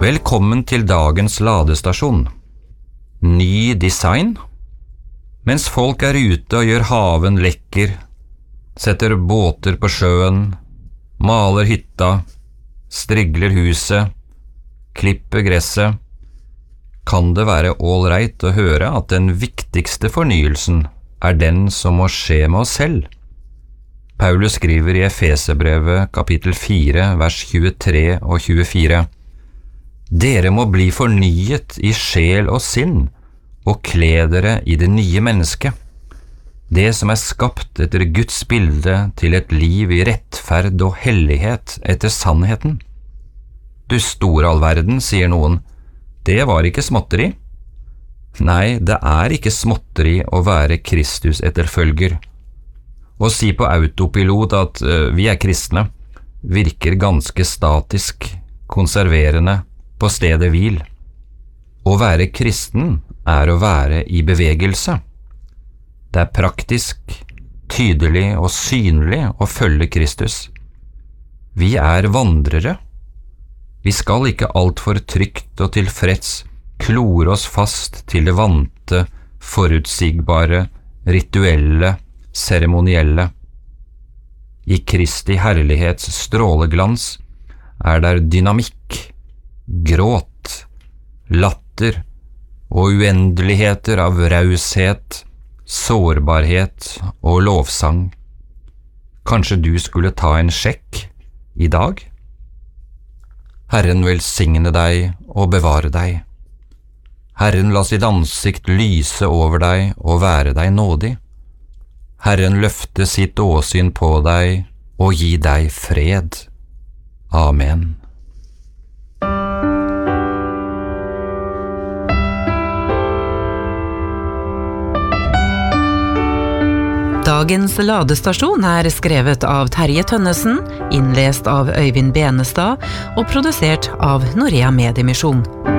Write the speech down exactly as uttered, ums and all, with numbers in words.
Velkommen til dagens ladestasjon. Ny design? Mens folk er ute og gjør haven lekker, setter båter på sjøen, maler hytta, strigler huset, klipper gresset, kan det være ålreit å høre at den viktigste fornyelsen er den som må skje med oss selv. Paulus skriver i Efeserbrevet kapittel fire, vers tjuetre og tjuefire: Dere må bli fornyet i sjel og sinn, og kle dere i det nye mennesket, det som er skapt etter Guds bilde til et liv i rettferd og hellighet etter sannheten. Du store all verden, sier noen, det var ikke småtteri. Nei, det er ikke småtteri å være Kristus etterfølger. Å si på autopilot at uh, vi er kristne, virker ganske statisk, konserverende, på stedet hvil. Å være kristen er å være i bevegelse. Det er praktisk, tydelig og synlig å følge Kristus. Vi er vandrere. Vi skal ikke alt for trygt og tilfreds klore oss fast til det vante, forutsigbare, rituelle, seremonielle. I Kristi herlighets stråleglans er der dynamikk, gråt, latter og uendeligheter av raushet, sårbarhet og lovsang. Kanskje du skulle ta en sjekk i dag? Herren velsigne deg og bevare deg. Herren la sitt ansikt lyse over deg og være deg nådig. Herren løfte sitt åsyn på deg og gi deg fred. Amen. Dagens ladestasjon er skrevet av Terje Tønnesen, innlest av Øyvind Benestad og produsert av Norea Mediemisjon.